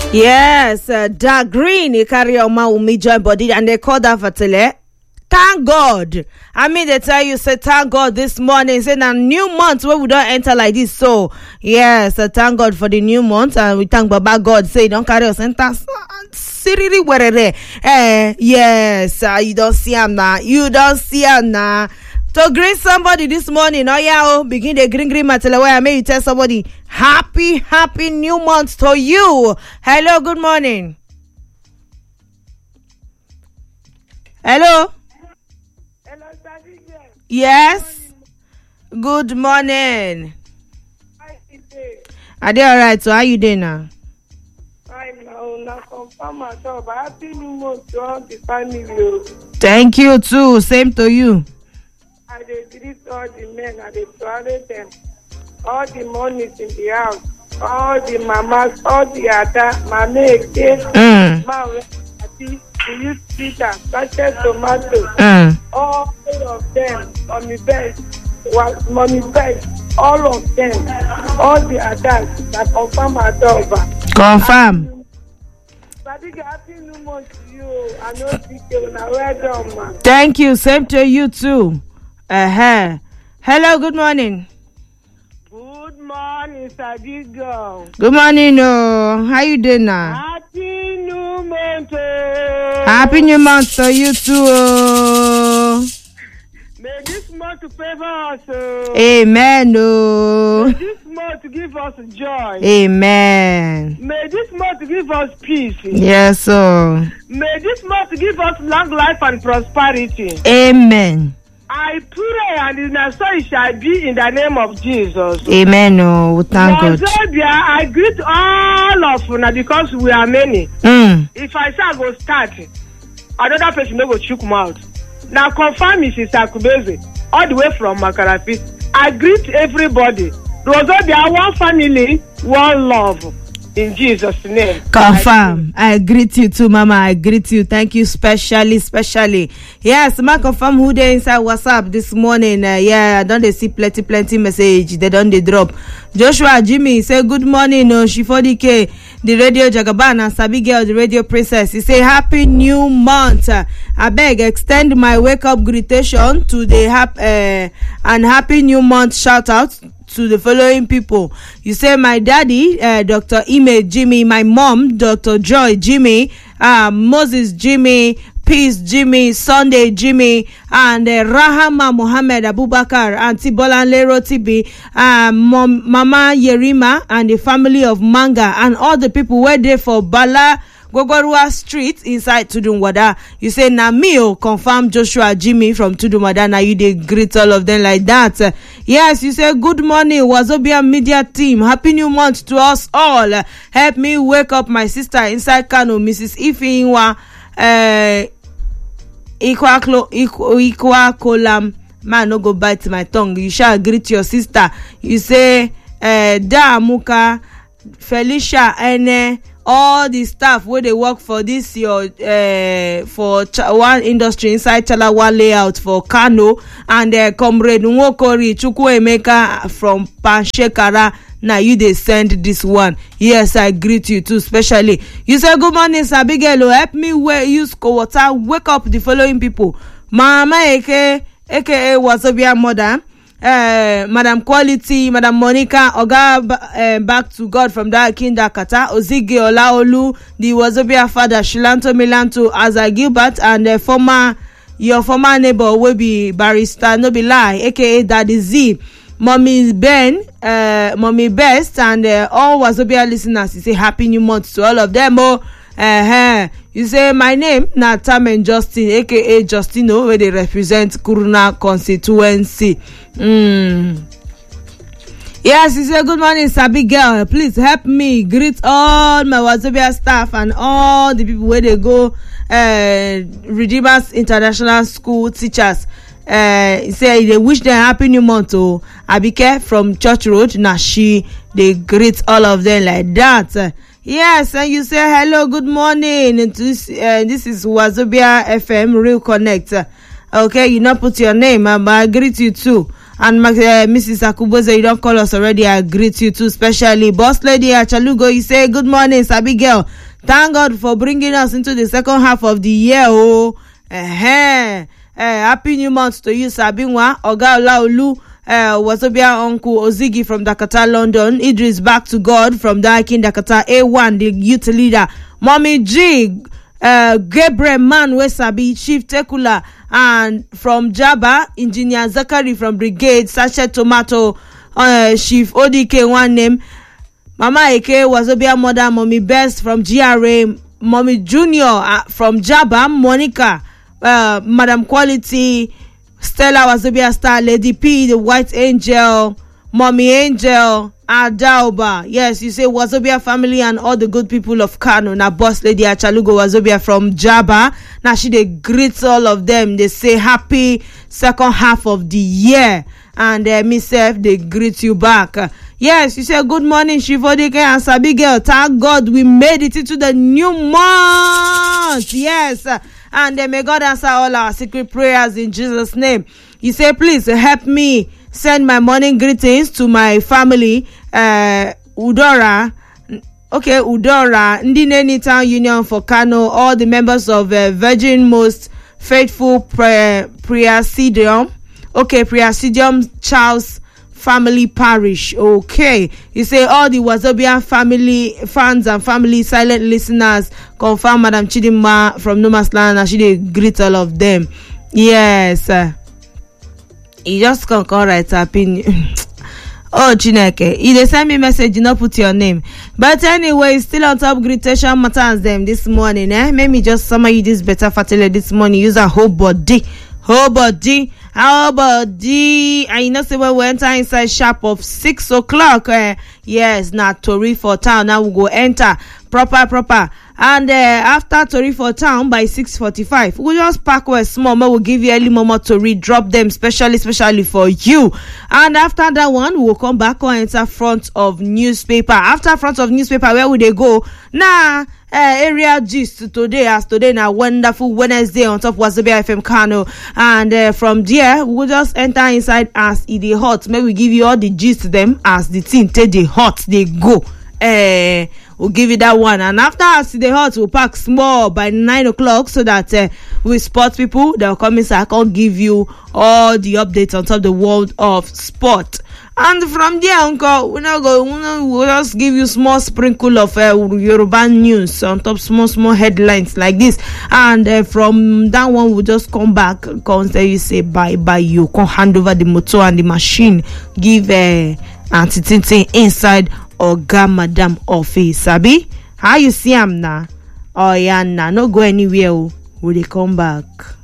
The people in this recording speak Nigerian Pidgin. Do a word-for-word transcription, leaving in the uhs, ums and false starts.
Yes, uh, dark green, he carry on my umi join body and they call that fatale. Thank God. I mean, they tell you, say, thank God this morning. Say, a new month where we don't enter like this. So, yes, uh, thank God for the new month. And we thank Baba God. Say, don't carry us enter. Siriri werere. Eh, yes, uh, you don't see him now. You don't see him now. To greet somebody this morning, oh yeah, oh, begin the green green matele where I may you tell somebody, happy, happy new month to you. Hello, good morning. Hello. Hello, Sadiq. Yes. Good morning. Hi, today. Are they all right? So how you doing now? I'm now not confirm at all, but happy new month to all the family. Thank you too. Same to you. I dey greet all the men, I dey tolerate them. All the monies in the house, all the mamas, all the ada, mama again, Mm. mama, the youth Peter, sachet tomato, Mm. all of them, mommy best, mommy best, all of them, all the adults that confirm at all. Confirm. Sadiq, happy new month to you. I know you now. Well done, man. Thank you. Same to you too. Uh-huh. Hello, good morning. Good morning, Sadiq. Good morning, oh. How you doing now? Happy new month. Happy new month to you too, oh. May this month favor us. Oh. Amen, oh. May this month give us joy. Amen. May this month give us peace. Yes, so. May this month give us long life and prosperity. Amen. I pray and in so it shall be in the name of Jesus. Amen, oh. Thank God. Wazobia, I greet all of you because we are many. Mm. If I say I go start, another person no go chook mouth. Now confirm Missus Akubeze, all the way from Makarafi. I greet everybody. Wazobia, one family, one love. In Jesus' name. Confirm. I greet you too, Mama. I greet you. Thank you specially, specially. Yes, ma confirm who they inside WhatsApp this morning. Uh, yeah, don't they see plenty, plenty message. They don't they drop. Joshua Jimmy say good morning. No, Shifodi K, the radio Jagaban and Sabi Girl, the radio princess. He say happy new month. Uh, I beg extend my wake up greetation to the hap uh, and happy new month shout out to the following people. You say my daddy, uh, Doctor Ime Jimmy, my mom, Doctor Joy Jimmy, uh, Moses Jimmy, Peace Jimmy, Sunday Jimmy, and uh, Rahama Mohammed Abubakar, Auntie Bolanle Rotibi, uh, Mom, Mama Yerima, and the family of Manga, and all the people were there for Bala Gogorua Street inside Tudunwada. You say na me o confirm Joshua Jimmy from Tudunwada. Now you dey greet all of them like that. Uh, yes, you say good morning Wazobia Media Team. Happy new month to us all. Uh, help me wake up my sister inside Kano, Missus Ifinwa uh Ikwa Ikwa Kolam. Man, no go bite my tongue. You shall greet your sister. You say uh Da Muka Felicia Ene, all the staff where they work for this your uh, for ch- one industry inside Chalawa layout for Kano, and uh, comrade Nwokori Chukwuemeka from Panshekara. Now you they send this one. Yes, I greet you too, specially. You say good morning, Sabigelo. Help me we- use cold water. Wake up the following people: Mama Eke, aka Wazobia mother. Uh, Madam Quality, Madam Monica, Oga uh, back to God from that Kindakata, Ozige Olaolu, the Wazobia father, Shilanto Milanto, Aza Gilbert, and the former, your former neighbor will be Barrister Nobilai, aka Daddy Z, Mommy Ben, uh, Mommy Best, and uh, all Wazobia listeners. You say happy new month to all of them. Oh, uh-huh. You say my name na Tamen Justin, aka Justino, where they represent Kuruna constituency. Mm. Yes, you say good morning, Sabi girl. Please help me greet all my Wazobia staff and all the people where they go. Uh, Redeemers International School teachers. Uh, say they wish them happy new month. Oh, Abike from Church Road. Now she they greet all of them like that. Uh, Yes, and you say hello, good morning. And this, uh, this is Wazobia F M Real Connect. Okay, you not put your name, but I greet you too. And uh, Missus Akuboze, you don't call us already. I greet you too, especially Boss Lady Achalugo. You say good morning, Sabi girl. Thank God for bringing us into the second half of the year. Oh, uh-huh. uh, happy new month to you, Sabinwa Oga Olaolu. Uh, Wazobia Uncle Ozigi from Dakota, London. Idris back to God from Daikin, Dakota. A one, the youth leader. Mommy G, uh, Gabriel Man, Wesabi, Chief Tekula, and from Jaba, Engineer Zachary from Brigade, Sachet Tomato, uh, Chief O D K, one name. Mama Eke, Wazobia Mother, Mommy Best from G R A, Mommy Junior uh, from Jaba, Monica, uh, Madam Quality, Stella Wazobia Star, Lady P, the White Angel, Mommy Angel, Adauba. Yes, you say Wazobia family and all the good people of Kano. Now, Boss Lady Achalugo Wazobia from Jaba. Now, she they greet all of them. They say happy second half of the year. And uh, myself, they greet you back. Uh, yes, you say good morning, Shifodike and Sabi girl. Thank God we made it into the new month. Yes. Uh, And uh, may God answer all our secret prayers in Jesus' name. You say, please help me send my morning greetings to my family, uh, Udora. Okay, Udora, Ndineni Town Union for Kano, all the members of uh, Virgin Most Faithful Prayer Praesidium. Okay, Praesidium Charles Family Parish. Okay, you say all the Wazobia family fans and family silent listeners confirm Madam Chidima from Nomas Land and she did greet all of them. Yes, uh, you just can't call right opinion. Oh, Chineke, you they send me message, you not put your name. But anyway, still on top greetation matters them this morning. Eh, make me just summon you this better fatale this morning. Use a whole body, whole body. How about the, and you know, say when we enter inside sharp of six o'clock, uh, yes, now Tori for town, now we go enter proper, proper. And uh, after Tori for town by six forty-five, we'll just pack where small, we'll give you early moment to read, drop them specially, specially for you. And after that one, we'll come back or enter front of newspaper. After front of newspaper, where would they go? Nah. Uh, area gist today, as today now wonderful Wednesday on top Wazobia F M Kano, and uh, from there we'll just enter inside as it is hot. Maybe we give you all the gist them as the thing take the hot they go. Uh, we'll give you that one, and after as the hot we'll pack small by nine o'clock so that uh, we sport people that will come inside. I can give you all the updates on top of the world of sport. And from there, Uncle, we're not going. We'll just give you small sprinkle of uh, Yoruba news on top, small small headlines like this. And uh, from that one, we'll just come back. Come say you say bye bye. You can hand over the motor and the machine. Give uh, Auntie Tintin inside Oga Madam office. Sabi, how you see am now? Oh yeah, nah, no go anywhere. Will they come back?